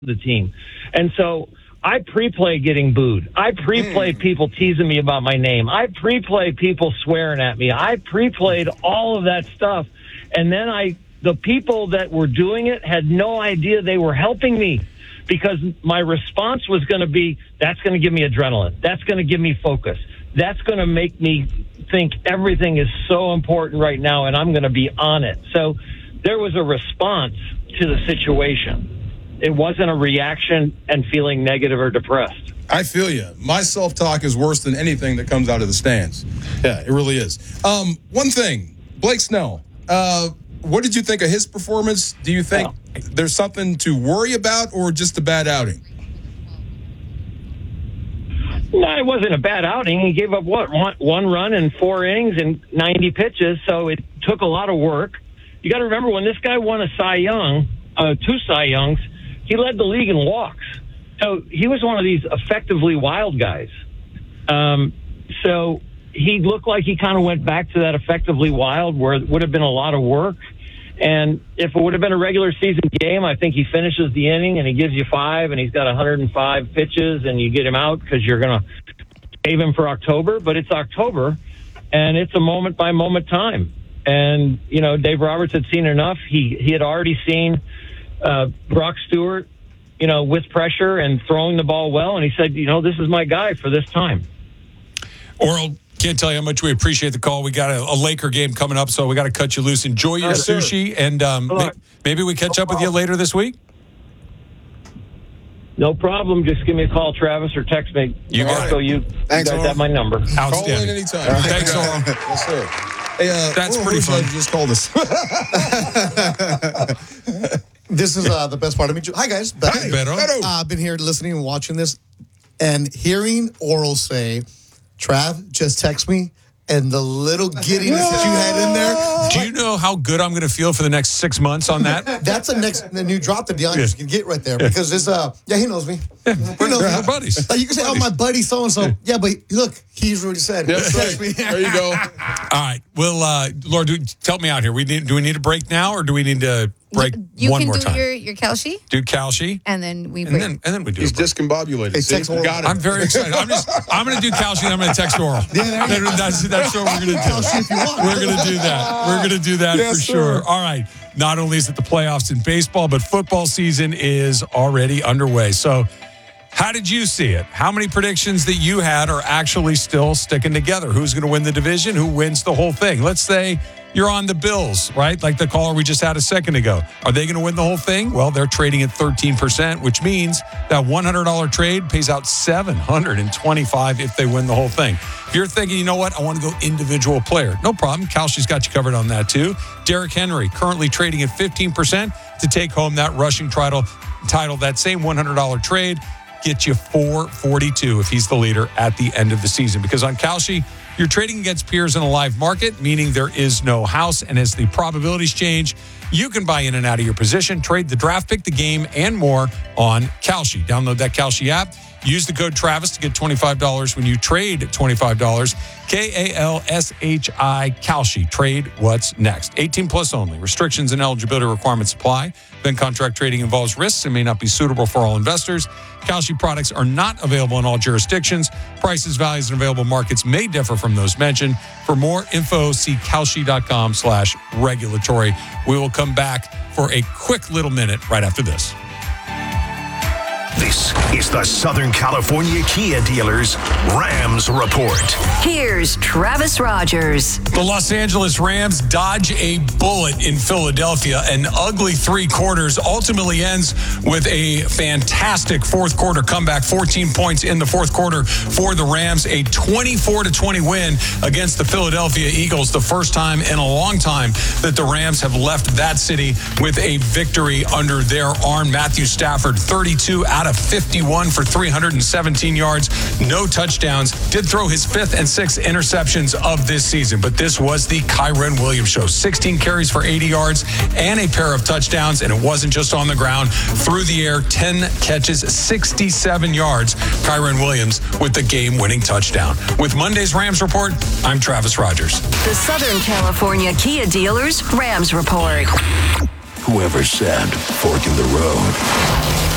the team. And so I pre-play getting booed. I pre-play people teasing me about my name. I pre-play people swearing at me. I pre-played all of that stuff. And then the people that were doing it had no idea they were helping me, because my response was going to be, that's going to give me adrenaline. That's going to give me focus. That's going to make me think everything is so important right now, and I'm going to be on it. So there was a response to the situation. It wasn't a reaction and feeling negative or depressed. I feel you. My self-talk is worse than anything that comes out of the stands. Yeah, it really is. One thing, Blake Snell, what did you think of his performance? Do you think there's something to worry about, or just a bad outing? No, it wasn't a bad outing. He gave up, one run in 4 innings and 90 pitches, so it took a lot of work. You got to remember, when this guy won a Cy Young, 2 Cy Youngs, he led the league in walks. So he was one of these effectively wild guys. So he looked like he kind of went back to that effectively wild, where it would have been a lot of work. And if it would have been a regular season game, I think he finishes the inning and he gives you 5, and he's got 105 pitches, and you get him out because you're going to save him for October. But it's October, and it's a moment-by-moment time. And, Dave Roberts had seen enough. He had already seen Brock Stewart, with pressure and throwing the ball well, and he said, this is my guy for this time. Oral, can't tell you how much we appreciate the call. We got a Laker game coming up, so we got to cut you loose. Enjoy your sushi, and maybe we catch up with you later this week. No problem. Just give me a call, Travis, or text me. You got it. You guys have my number. Outstanding. Call in anytime. Right. Thanks, Oral. Yes, sir. Hey, that's pretty fun. Just called us. This is the best part of me. Hi, guys. Hi, Beto. I've been here listening and watching this, and hearing Oral say, Trav, just text me, and the little giddiness that you had in there. Do you know how good I'm going to feel for the next 6 months on that? That's the new drop that DeAndre can get right there, because it's he knows me. Yeah, we're buddies. Like, you can say, "Oh, my buddy so and so." Yeah, but look, he's already said. That's right. There you go. All right. Well, Laura, help me out here. Do we need a break now, or do we need to break one more time? You can do your Kalshi. Do Kalshi. And then we break. And then we do. He's discombobulated. Hey, text Oral. Got it. I'm very excited. I'm going to do Kalshi, and I'm going to text Oral. That's what we're going to do. Kalshi if you want. We're going to do that. We're going to do that for sure. All right. Not only is it the playoffs in baseball, but football season is already underway. So how did you see it? How many predictions that you had are actually still sticking together? Who's going to win the division? Who wins the whole thing? Let's say you're on the Bills, right? Like the caller we just had a second ago. Are they going to win the whole thing? Well, they're trading at 13%, which means that $100 trade pays out $725 if they win the whole thing. If you're thinking, you know what, I want to go individual player, no problem. Kalshi's got you covered on that too. Derrick Henry currently trading at 15% to take home that rushing title. That same $100 trade gets you $442 if he's the leader at the end of the season. Because on Kalshi, you're trading against peers in a live market, meaning there is no house. And as the probabilities change, you can buy in and out of your position, trade the draft pick, the game, and more on Kalshi. Download that Kalshi app. Use the code Travis to get $25 when you trade $25. KALSHI Kalshi. Trade what's next. 18 plus only. Restrictions and eligibility requirements apply. Then contract trading involves risks and may not be suitable for all investors. Kalshi products are not available in all jurisdictions. Prices, values, and available markets may differ from those mentioned. For more info, see Kalshi.com/regulatory. We will come back for a quick little minute right after this. This is the Southern California Kia Dealers Rams Report. Here's Travis Rogers. The Los Angeles Rams dodge a bullet in Philadelphia. An ugly 3 quarters ultimately ends with a fantastic fourth quarter comeback. 14 points in the fourth quarter for the Rams. A 24-20 win against the Philadelphia Eagles. The first time in a long time that the Rams have left that city with a victory under their arm. Matthew Stafford, 32 out of 51 for 317 yards, no touchdowns. Did throw his 5th and 6th interceptions of this season, but this was the Kyren Williams show. 16 carries for 80 yards and a pair of touchdowns, and it wasn't just on the ground. Through the air, 10 catches, 67 yards. Kyren Williams with the game-winning touchdown. With Monday's Rams Report, I'm Travis Rogers. The Southern California Kia Dealers Rams Report. Whoever said fork in the road?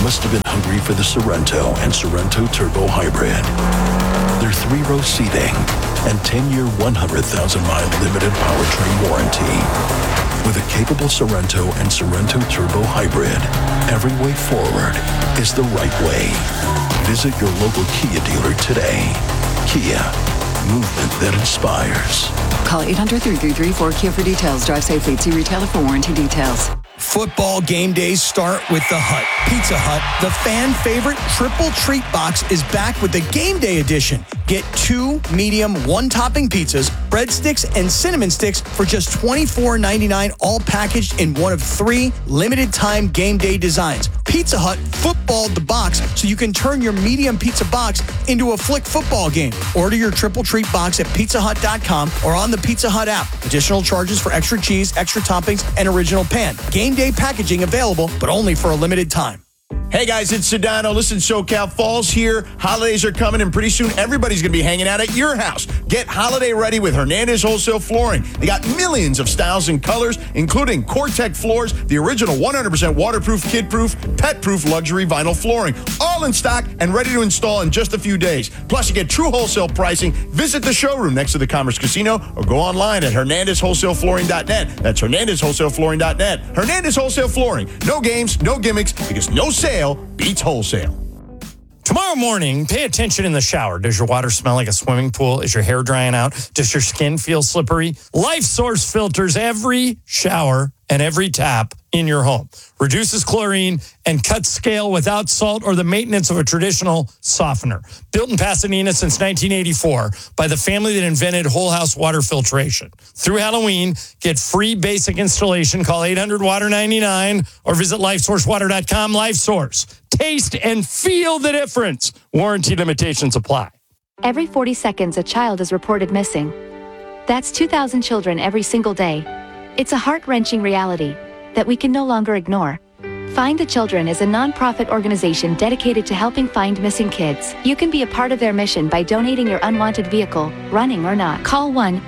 must have been hungry for the Sorrento and Sorrento Turbo Hybrid. Their 3-row seating and 10-year, 100,000-mile limited powertrain warranty. With a capable Sorrento and Sorrento Turbo Hybrid, every way forward is the right way. Visit your local Kia dealer today. Kia, movement that inspires. Call 800-333-4KIA for details. Drive safely. See retailer for warranty details. Football game days start with the Hut. Pizza Hut, the fan favorite triple treat box, is back with the game day edition. Get 2 medium, 1-topping pizzas, breadsticks, and cinnamon sticks for just $24.99, all packaged in one of 3 limited-time game day designs. Pizza Hut footballed the box so you can turn your medium pizza box into a flick football game. Order your triple treat box at pizzahut.com or on the Pizza Hut app. Additional charges for extra cheese, extra toppings, and original pan. Game day packaging available, but only for a limited time. Hey guys, it's Sedano. Listen, SoCal Fall's here. Holidays are coming, and pretty soon everybody's going to be hanging out at your house. Get holiday ready with Hernandez Wholesale Flooring. They got millions of styles and colors, including Core-Tec floors, the original 100% waterproof, kid-proof, pet-proof luxury vinyl flooring. All in stock and ready to install in just a few days. Plus, you get true wholesale pricing. Visit the showroom next to the Commerce Casino or go online at HernandezWholesaleFlooring.net. That's HernandezWholesaleFlooring.net. Hernandez Wholesale Flooring. No games, no gimmicks, because no sale beats wholesale. Tomorrow morning, pay attention in the shower. Does your water smell like a swimming pool? Is your hair drying out? Does your skin feel slippery? Life Source filters every shower and every tap in your home. Reduces chlorine and cuts scale without salt or the maintenance of a traditional softener. Built in Pasadena since 1984 by the family that invented whole house water filtration. Through Halloween, get free basic installation. Call 800-WATER-99 or visit LifeSourceWater.com. LifeSource. Taste and feel the difference. Warranty limitations apply. Every 40 seconds, a child is reported missing. That's 2,000 children every single day. It's a heart-wrenching reality that we can no longer ignore. Find the Children is a non-profit organization dedicated to helping find missing kids. You can be a part of their mission by donating your unwanted vehicle, running or not. Call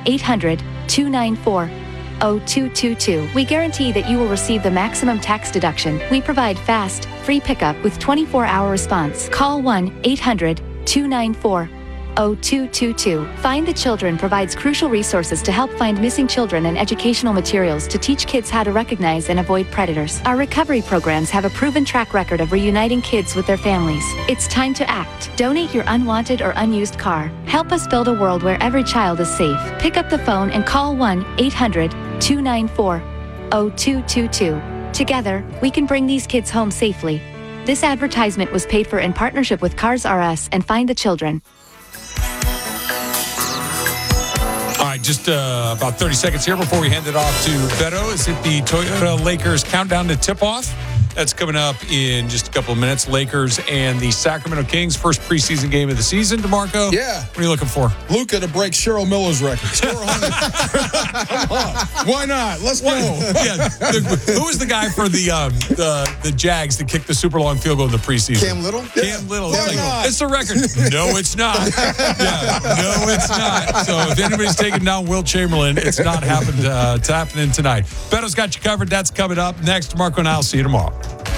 1-800-294-0222. We guarantee that you will receive the maximum tax deduction. We provide fast, free pickup with 24-hour response. Call 1-800-294-0222. Find the Children provides crucial resources to help find missing children and educational materials to teach kids how to recognize and avoid predators. Our recovery programs have a proven track record of reuniting kids with their families. It's time to act. Donate your unwanted or unused car. Help us build a world where every child is safe. Pick up the phone and call 1-800-294-0222. Together, we can bring these kids home safely. This advertisement was paid for in partnership with Cars R Us and Find the Children. All right, just about 30 seconds here before we hand it off to Beto. Is it the Toyota Lakers countdown to tip-off? That's coming up in just a couple of minutes. Lakers and the Sacramento Kings, first preseason game of the season. DeMarco? Yeah. What are you looking for? Luka to break Cheryl Miller's record. Score 100. Come on. Why not? Let's go. Yeah. Who was the guy for the Jags that kicked the super long field goal in the preseason? Cam Little? Cam Little. Why not? It's the record. No, it's not. Yeah. No, it's not. So if anybody's taking down Wilt Chamberlain, it's not happened. It's happening tonight. Beto's got you covered. That's coming up next. DeMarco and I'll see you tomorrow.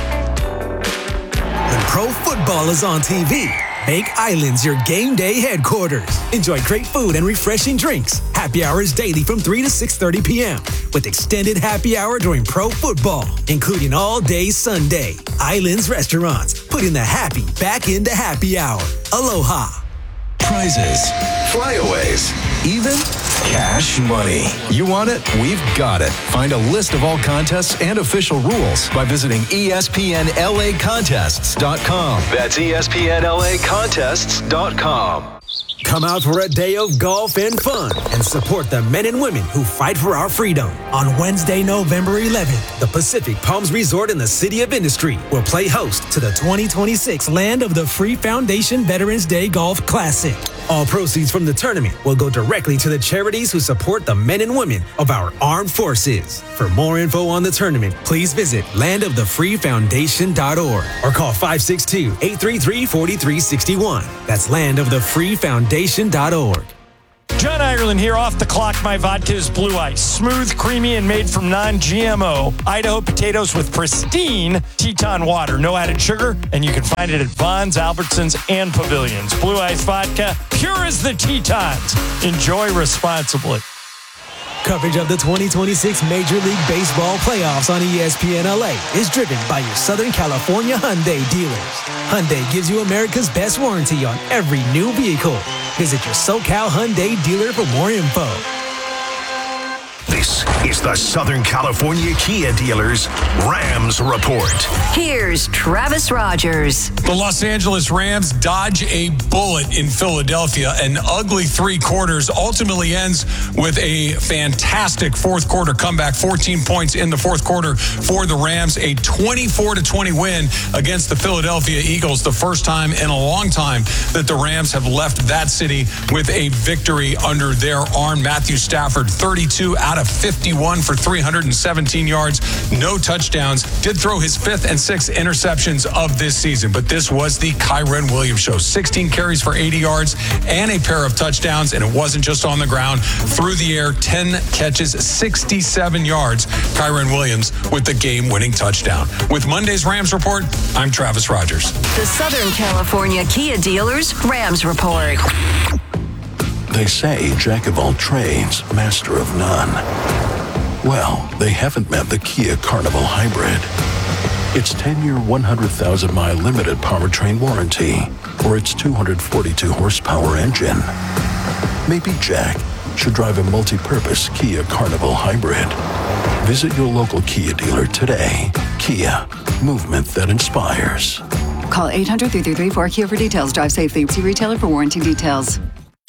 When pro football is on TV, make Islands your game day headquarters. Enjoy great food and refreshing drinks. Happy hours daily from 3 to 6:30 p.m. with extended happy hour during pro football, including all day Sunday. Islands Restaurants, putting the happy back into happy hour. Aloha. Prizes, flyaways, even cash money. You want it? We've got it. Find a list of all contests and official rules by visiting ESPNLAcontests.com. That's ESPNLAcontests.com. Come out for a day of golf and fun and support the men and women who fight for our freedom. On Wednesday, November 11th, the Pacific Palms Resort in the City of Industry will play host to the 2026 Land of the Free Foundation Veterans Day Golf Classic. All proceeds from the tournament will go directly to the charities who support the men and women of our armed forces. For more info on the tournament, please visit landofthefreefoundation.org or call 562-833-4361. That's landofthefreefoundation.org. John Ireland here, Off the Clock. My vodka is Blue Ice. Smooth, creamy, and made from non-GMO Idaho potatoes with pristine Teton water. No added sugar, and you can find it at Vons, Albertsons, and Pavilions. Blue Ice vodka, pure as the Tetons. Enjoy responsibly. Coverage of the 2026 Major League Baseball playoffs on ESPN LA is driven by your Southern California Hyundai dealers. Hyundai gives you America's best warranty on every new vehicle. Visit your SoCal Hyundai dealer for more info. This is the Southern California Kia Dealers Rams Report. Here's Travis Rogers. The Los Angeles Rams dodge a bullet in Philadelphia. An ugly 3 quarters ultimately ends with a fantastic fourth quarter comeback. 14 points in the fourth quarter for the Rams. A 24-20 win against the Philadelphia Eagles. The first time in a long time that the Rams have left that city with a victory under their arm. Matthew Stafford, 32 out of 51 for 317 yards, no touchdowns. Did throw his 5th and 6th interceptions of this season, but this was the Kyren Williams show. 16 carries for 80 yards and a pair of touchdowns, and it wasn't just on the ground. Through the air, 10 catches, 67 yards. Kyren Williams with the game-winning touchdown. With Monday's Rams Report, I'm Travis Rogers. The Southern California Kia Dealers Rams Report. They say jack of all trades, master of none. Well, they haven't met the Kia Carnival Hybrid. Its 10-year, 100,000-mile limited powertrain warranty for its 242 horsepower engine. Maybe Jack should drive a multi-purpose Kia Carnival Hybrid. Visit your local Kia dealer today. Kia, movement that inspires. Call 800-333-4KIA for details. Drive safely. See retailer for warranty details.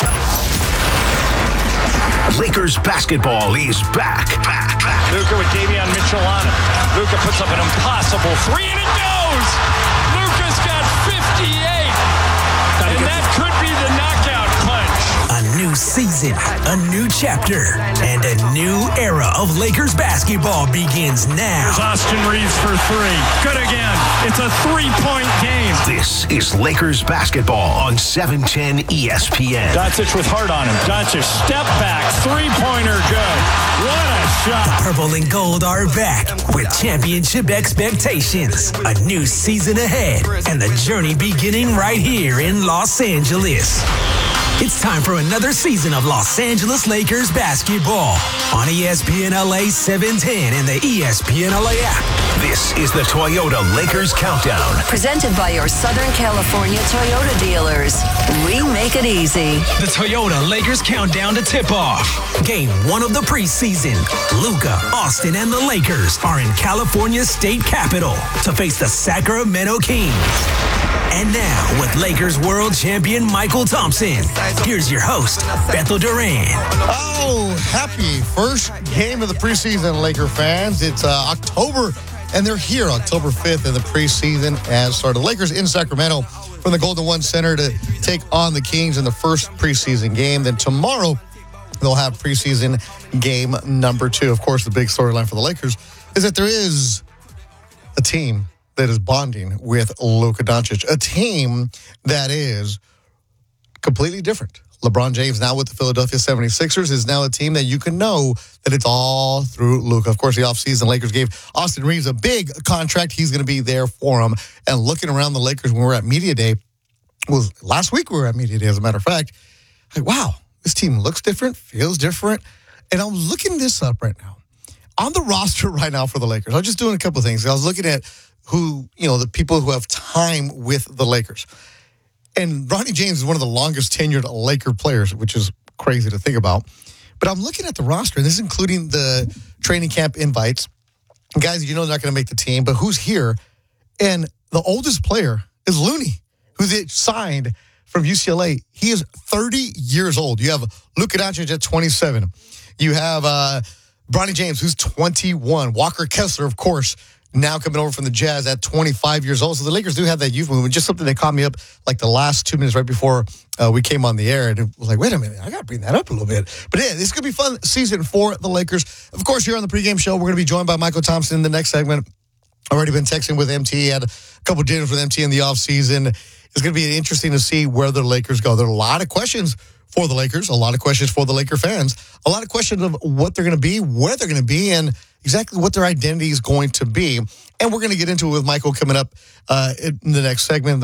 Lakers basketball is back. Luka with Davion Mitchell on him. Luka puts up an impossible 3, and it goes! Luka's got 58! And that could be the knockout punch. A new season, a new chapter, and a new era of Lakers basketball begins now. Here's Austin Reeves for 3. Good again. It's a 3-point game. This is Lakers basketball on 710 ESPN. Doncic with Hart on him. Doncic step back. 3-pointer good. What a shot. The purple and gold are back with championship expectations. A new season ahead and the journey beginning right here in Los Angeles. It's time for another season of Los Angeles Lakers basketball on ESPN LA 710 and the ESPN LA app. This is the Toyota Lakers Countdown. Presented by your Southern California Toyota dealers. We make it easy. The Toyota Lakers Countdown to tip-off. Game 1 of the preseason. Luka, Austin, and the Lakers are in California's state capital to face the Sacramento Kings. And now, with Lakers world champion Michael Thompson, here's your host, Bethel Duran. Oh, happy first game of the preseason, Laker fans. It's October, and they're here October 5th in the preseason as started. Lakers in Sacramento from the Golden One Center to take on the Kings in the first preseason game. Then tomorrow, they'll have preseason game number 2. Of course, the big storyline for the Lakers is that there is a team that is bonding with Luka Doncic, a team that is completely different. LeBron James, now with the Philadelphia 76ers, is now a team that you can know that it's all through Luka. Of course, the offseason, Lakers gave Austin Reeves a big contract. He's going to be there for him. And looking around the Lakers when we were at Media Day, was last week we were at Media Day, as a matter of fact, like, wow, this team looks different, feels different. And I'm looking this up right now. On the roster right now for the Lakers, I was just doing a couple of things. I was looking at who, the people who have time with the Lakers. And Bronny James is one of the longest tenured Laker players, which is crazy to think about. But I'm looking at the roster, and this is including the training camp invites. Guys, they're not going to make the team, but who's here? And the oldest player is Looney, who's signed from UCLA. He is 30 years old. You have Luka Doncic at 27. You have Bronny James, who's 21. Walker Kessler, of course, now coming over from the Jazz at 25 years old. So the Lakers do have that youth movement. Just something that caught me up like the last 2 minutes right before we came on the air. And it was like, wait a minute, I got to bring that up a little bit. But yeah, this could be a fun season for the Lakers. Of course, here on the pregame show, we're going to be joined by Michael Thompson in the next segment. Already been texting with MT, had a couple dinners with MT in the offseason. It's going to be interesting to see where the Lakers go. There are a lot of questions for the Lakers, a lot of questions for the Laker fans, a lot of questions of what they're going to be, where they're going to be, and exactly what their identity is going to be. And we're going to get into it with Michael coming up in the next segment.